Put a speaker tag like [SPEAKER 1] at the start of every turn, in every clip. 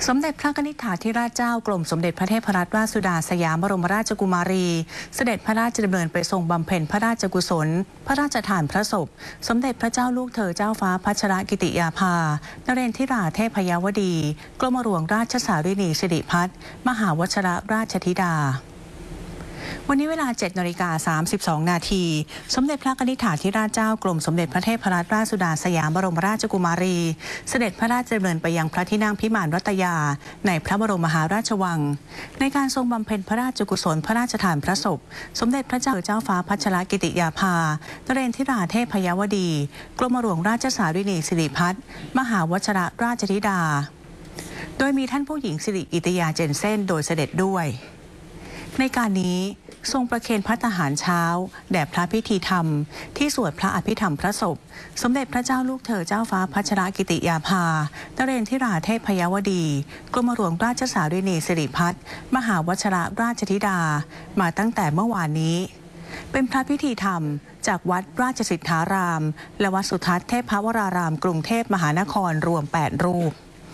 [SPEAKER 1] สมเด็จพระนิธิถาธิราชเจ้ากรมสมเด็จพระเทพรัตนราชสุดาสยามบรมราชกุมารีเสด็จพระราชดำเนินไปทรงบำเพ็ญพระราชกุศลพระราชทานพระศพสมเด็จพระเจ้าลูกเธอเจ้าฟ้าพัชรกิติยาภานเรนทิราเทพยวดีกรมหลวงราชสารินีสิริพัฒน์มหาวชิรราชธิดาวันนี้เวลา 7:32 นาทีสมเด็จพระนิธิถาธิราชเจ้ากรมสมเด็จพระเทพรัตนราชสุดาสยามบรมราชกุมารีเสด็จพระราชดำเนินไปยังพระที่นั่งพิมานรัตยาในพระบรมมหาราชวังในการทรงบำเพ็ญพระราชกุศลพระราชทานพระศพสมเด็จพระเจ้าฟ้าพัชรกิติยาภานเรนทิราเทพยวดีกรมหลวงราชสารินีสิริพัฒน์มหาวชิรราชธิดาโดยมีท่านผู้หญิงสิริกิติยาเจนเซ่นโดยเสด็จด้วยในการนี้ทรงประเคนภัตตาหารเช้าแด่พระพิธีธรรมที่สวดพระอภิธรรมพระศพสมเด็จพระเจ้าลูกเธอเจ้าฟ้าพัชรกิติยาภานเรนทิราเทพยวดีกรมหลวงราชสารินีสิริพัฒน์มหาวชิรราชธิดามาตั้งแต่เมื่อวานนี้เป็นพระพิธีธรรมจากวัดราชสิทธารามและวัดสุทัศน์เทพวรารามกรุงเทพมหานครรวม8รูป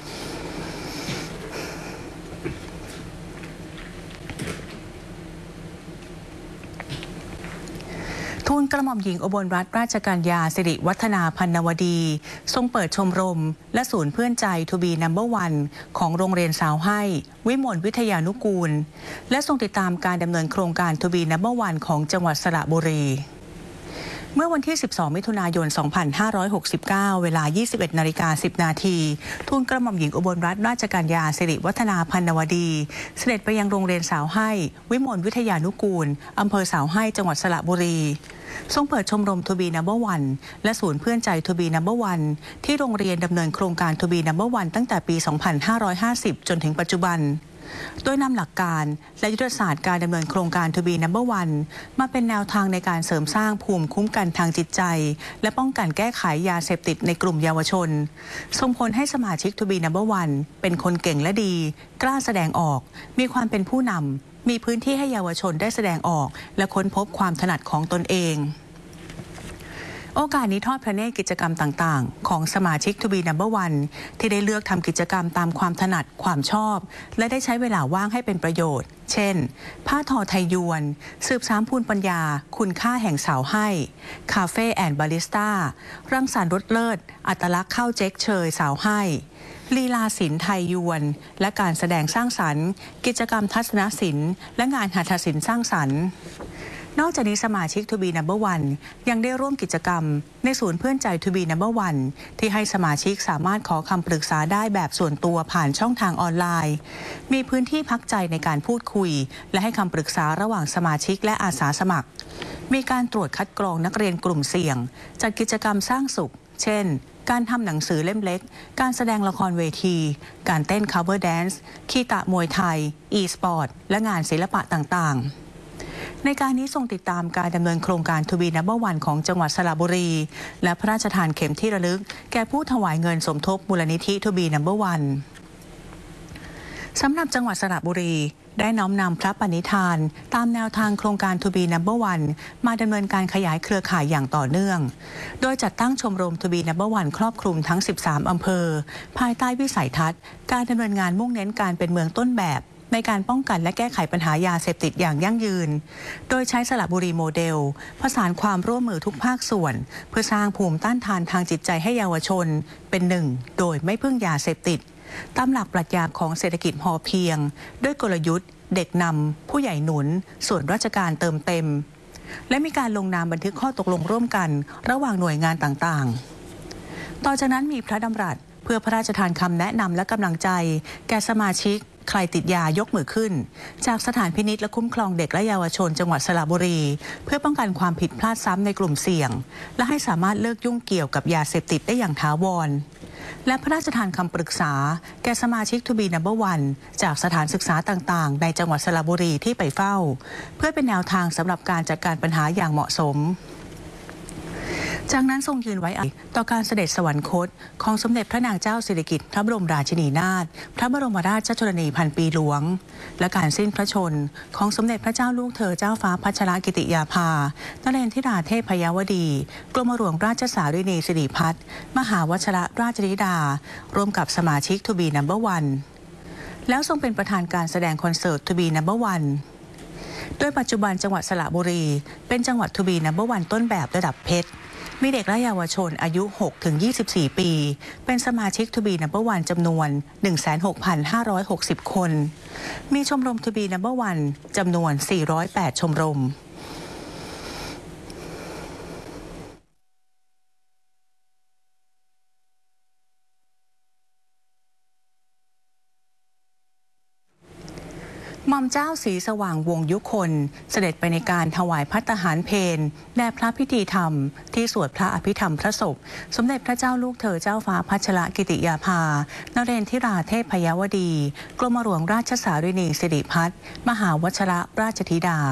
[SPEAKER 1] ทูลกระหม่อมหญิงอุบลรัตนราชกัญญาสิริวัฒนาพันนวดีทรงเปิดชมรมและศูนย์เพื่อนใจทูบีนัมเบอร์วันของโรงเรียนสาวให้วิมลวิทยานุกูลและทรงติดตามการดำเนินโครงการทูบีนัมเบอร์วันของจังหวัดสระบุรีเมื่อวันที่ 12 มิถุนายน 2569 เวลา 21:10 นาทีทูลกระหม่อมหญิงอุบลรัตนราชกัญญาสิริวัฒนาพันนวดีเสด็จไปยังโรงเรียนสาวให้วิมลวิทยานุกูลอำเภอสาวให้จังหวัดสระบุรีทรงเปิดชมรมทูบีนัมเบอร์วันและศูนย์เพื่อนใจทูบีนัมเบอร์วันที่โรงเรียนดำเนินโครงการทูบีนัมเบอร์วันตั้งแต่ปี 2550 จนถึงปัจจุบันโดยนำหลักการและยุทธศาสตร์การดำเนินโครงการทูบีนัมเบอร์วันมาเป็นแนวทางในการเสริมสร้างภูมิคุ้มกันทางจิตใจและป้องกันแก้ไขยาเสพติดในกลุ่มเยาวชนส่งผลให้สมาชิกทูบีนัมเบอร์วันเป็นคนเก่งและดีกล้าแสดงออกมีความเป็นผู้นำมีพื้นที่ให้เยาวชนได้แสดงออกและค้นพบความถนัดของตนเองโอกาสนี้ทอดพระเนตรกิจกรรมต่างๆของสมาชิกทูบีนัมเบอร์วันที่ได้เลือกทำกิจกรรมตามความถนัดความชอบและได้ใช้เวลาว่างให้เป็นประโยชน์เช่นผ้าทอไทยยวนสืบสานภูมิปัญญาคุณค่าแห่งสาวให้คาเฟ่แอนด์บาริสต้ารังสรรค์รสเลิศอัตลักษณ์ข้าวเจ๊กเชยสาวให้ลีลาศิลป์ไทยยวนและการแสดงสร้างสรรค์กิจกรรมทัศนศิลป์และงานหัตถศิลป์สร้างสรรค์นอกจากนี้สมาชิกทูบีนัมเบอร์วันยังได้ร่วมกิจกรรมในศูนย์เพื่อนใจทูบีนัมเบอร์วันที่ให้สมาชิกสามารถขอคำปรึกษาได้แบบส่วนตัวผ่านช่องทางออนไลน์มีพื้นที่พักใจในการพูดคุยและให้คำปรึกษาระหว่างสมาชิกและอาสาสมัครมีการตรวจคัดกรองนักเรียนกลุ่มเสี่ยงจัดกิจกรรมสร้างสุขเช่นการทำหนังสือเล่มเล็กการแสดงละครเวทีการเต้น cover dance คีตะมวยไทย e-sport และงานศิลปะต่างๆในการนี้ทรงติดตามการดำเนินโครงการทูบีนัมเบอร์วันของจังหวัดสระบุรีและพระราชทานเข็มที่ระลึกแก่ผู้ถวายเงินสมทบมูลนิธิทูบีนัมเบอร์วันสำหรับจังหวัดสระบุรีได้น้อมนำพระปณิธานตามแนวทางโครงการทูบีนัมเบอร์วันมาดำเนินการขยายเครือข่ายอย่างต่อเนื่องโดยจัดตั้งชมรมทูบีนัมเบอร์วันครอบคลุมทั้ง 13 อำเภอภายใต้วิสัยทัศน์การดำเนินงานมุ่งเน้นการเป็นเมืองต้นแบบในการป้องกันและแก้ไขปัญหายาเสพติดอย่างยั่งยืนโดยใช้สระบุรีโมเดลผสานความร่วมมือทุกภาคส่วนเพื่อสร้างภูมิต้านทานทางจิตใจให้เยาวชนเป็นหนึ่งโดยไม่พึ่งยาเสพติดตามหลักปรัชญาของเศรษฐกิจพอเพียงด้วยกลยุทธ์เด็กนำผู้ใหญ่หนุนส่วนราชการเติมเต็มและมีการลงนามบันทึกข้อตกลงร่วมกันระหว่างหน่วยงานต่างๆต่อจากนั้นมีพระดำรัสเพื่อพระราชทานคำแนะนำและกำลังใจแก่สมาชิกใครติดยายกมือขึ้นจากสถานพินิจและคุ้มครองเด็กและเยาวชนจังหวัดสระบุรีเพื่อป้องกันความผิดพลาดซ้ำในกลุ่มเสี่ยงและให้สามารถเลิกยุ่งเกี่ยวกับยาเสพติดได้อย่างถาวรและพระราชทานคำปรึกษาแก่สมาชิกทูบีนัมเบอร์วันจากสถานศึกษาต่างๆในจังหวัดสระบุรีที่ไปเฝ้าเพื่อเป็นแนวทางสำหรับการจัดการปัญหาอย่างเหมาะสมจากนั้นทรงยืนไว้อาลัยต่อการเสด็จสวรรคตของสมเด็จพระนางเจ้าสิริกิติ์พระบรมราชินีนาถพระบรมราชชนนีพันปีหลวงและการสิ้นพระชนของสมเด็จพระเจ้าลูกเธอเจ้าฟ้าพัชรกิติยาภานเรนทิราเทพยวดีกรมหลวงราชสารินีสิริพัฒน์มหาวชิรราชธิดาร่วมกับสมาชิกทูบีนัมเบอร์วันแล้วทรงเป็นประธานการแสดงคอนเสิร์ต To Be Number One โดยปัจจุบันจังหวัดสระบุรีเป็นจังหวัด To Be Number One ต้นแบบระดับเพชรมีเด็กและเยาวชนอายุ 6-24 ปีเป็นสมาชิก To Be Number One จำนวน 16,560 คนมีชมรม To Be Number One จำนวน 408 ชมรมหม่อมเจ้าศรีสว่างวงศ์ยุคนเสด็จไปในการถวายภัตตาหารเพลแด่พระพิธีธรรมที่สวดพระอภิธรรมพระศพสมเด็จพระเจ้าลูกเธอเจ้าฟ้าพัชรกิติยาภานเรนทิราเทพพยวดีกรมหลวงราชสารินีสิริพัฒน์มหาวชรราชธิดา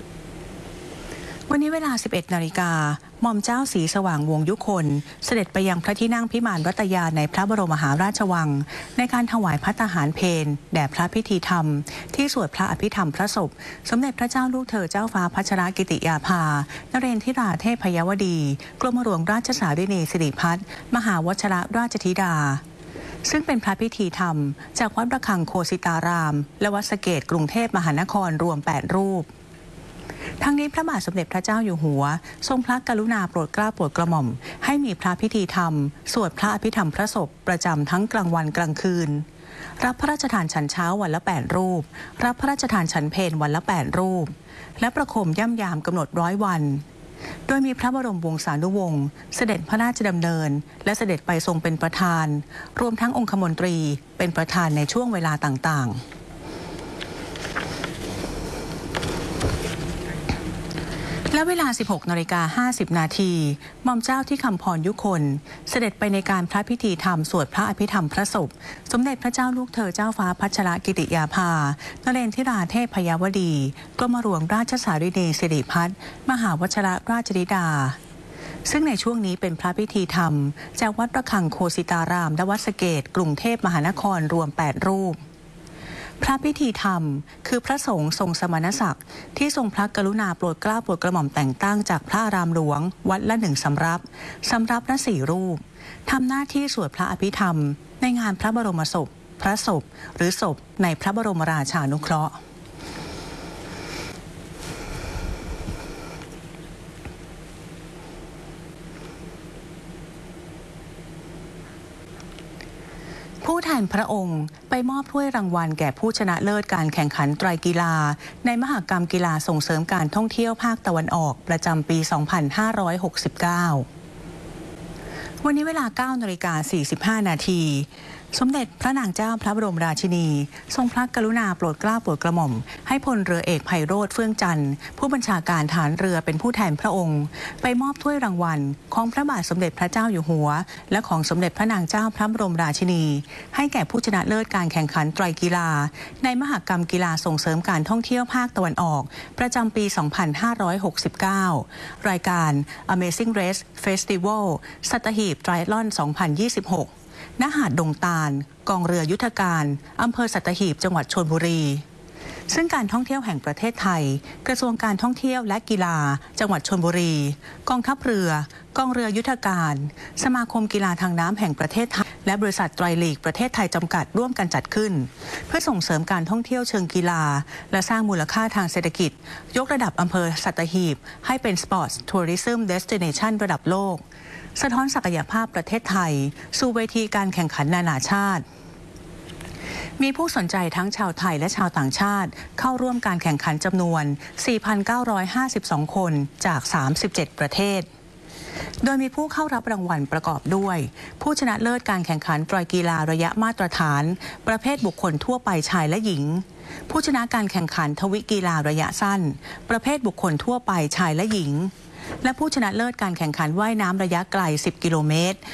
[SPEAKER 1] วันนี้เวลา 11 นาฬิกาหม่อมเจ้าศรีสว่างวงศ์ยุคนเสด็จไปยังพระที่นั่งพิมานรัตยาในพระบรมมหาราชวังในการถวายภัตตาหารเพลแด่พระพิธีธรรมที่สวดพระอภิธรรมพระศพสมเด็จพระเจ้าลูกเธอเจ้าฟ้าพัชรกิติยาภานเรนทิราเทพพยวดีกรมหลวงราชสารินีสิริพัฒน์มหาวชรราชธิดาซึ่งเป็นพระพิธีธรรมจากวัดระฆังโคสิตารามและวัดสะเกษกรุงเทพมหานครรวม 8 รูปทั้งนี้พระบาทสมเด็จพระเจ้าอยู่หัวทรงพระกรุณาโปรดเกล้าโปรดกระหม่อมให้มีพระพิธีธรรมสวดพระอภิธรรมพระศพประจำทั้งกลางวันกลางคืนรับพระราชทานฉันเช้าวันละ 8 รูปรับพระราชทานฉันเพลวันละ 8 รูปและประโคมย่ำยามกำหนด100 วันโดยมีพระบรมวงศานุวงศ์เสด็จพระราชดำเนินและเสด็จไปทรงเป็นประธานรวมทั้งองคมนตรีเป็นประธานในช่วงเวลาต่างๆและเวลา 16 นาฬิกา 50 นาทีหม่อมเจ้าที่คำพรยุคนเสด็จไปในการพระพิธีธรรมสวดพระอภิธรรมพระศพสมเด็จพระเจ้าลูกเธอเจ้าฟ้าพัชรกิติยาภานเรนทิราเทพพยวดีกรมหลวงราชสารินีสิริพัฒน์มหาวชรราชธิดาซึ่งในช่วงนี้เป็นพระพิธีธรรมจากวัดระฆังโคสิตารามและวัดสะเกษกรุงเทพมหานครรวม 8 รูปพระพิธีธรรมคือพระสงฆ์ทรงสมณศักดิ์ที่ทรงพระกรุณาโปรดเกล้าโปรดกระหม่อมแต่งตั้งจากพระอารามหลวงวัดละ1 สำรับละ4 รูปทำหน้าที่สวดพระอภิธรรมในงานพระบรมศพพระศพหรือศพในพระบรมราชานุเคราะห์ผู้แทนพระองค์ไปมอบถ้วยรางวัลแก่ผู้ชนะเลิศการแข่งขันไตรกีฬาในมหกรรมกีฬาส่งเสริมการท่องเที่ยวภาคตะวันออกประจำปี 2569 วันนี้เวลา 9 นาฬิกา 45 นาทีสมเด็จพระนางเจ้าพระบรมราชินีทรงพระกรุณาโปรดเกล้าโปรดกระหม่อมให้พลเรือเอกไพโรจน์เฟื่องจันทร์ผู้บัญชาการฐานเรือเป็นผู้แทนพระองค์ไปมอบถ้วยรางวัลของพระบาทสมเด็จพระเจ้าอยู่หัวและของสมเด็จพระนางเจ้าพระบรมราชินีให้แก่ผู้ชนะเลิศการแข่งขันไตรกีฬาในมหกรรมกีฬาส่งเสริมการท่องเที่ยวภาคตะวันออกประจำปี 2569 รายการ Amazing Race Festival สัตหีบไตรแอธลอน 2026ณ หาดดงตาลกองเรือยุทธการอำเภอสัตหีบจังหวัดชลบุรีซึ่งการท่องเที่ยวแห่งประเทศไทยกระทรวงการท่องเที่ยวและกีฬาจังหวัดชลบุรีกองทัพเรือกองเรือยุทธการสมาคมกีฬาทางน้ำแห่งประเทศไทยและบริษัทไตรลีกประเทศไทยจำกัดร่วมกันจัดขึ้นเพื่อส่งเสริมการท่องเที่ยวเชิงกีฬาและสร้างมูลค่าทางเศรษฐกิจยกระดับอำเภอสัตหีบให้เป็น Sports Tourism Destination ระดับโลกสะท้อนศักยภาพประเทศไทยสู่เวทีการแข่งขันนานาชาติมีผู้สนใจทั้งชาวไทยและชาวต่างชาติเข้าร่วมการแข่งขันจำนวน 4,952 คนจาก 37 ประเทศโดยมีผู้เข้ารับรางวัลประกอบด้วยผู้ชนะเลิศการแข่งขันไตรกีฬาระยะมาตรฐานประเภทบุคคลทั่วไปชายและหญิงผู้ชนะการแข่งขันทวิกีฬาระยะสั้นประเภทบุคคลทั่วไปชายและหญิงและผู้ชนะเลิศการแข่งขันว่ายน้ำระยะไกล 10 กิโลเมตร